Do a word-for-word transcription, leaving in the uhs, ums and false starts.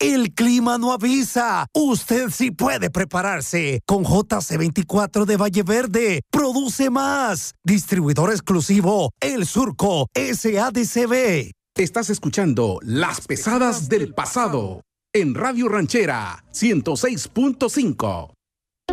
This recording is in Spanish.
El clima no avisa. Usted sí puede prepararse. Con J C veinticuatro de Valle Verde. Produce más. Distribuidor exclusivo El Surco S A D C B. Estás escuchando Las Pesadas del Pasado en Radio Ranchera ciento seis punto cinco.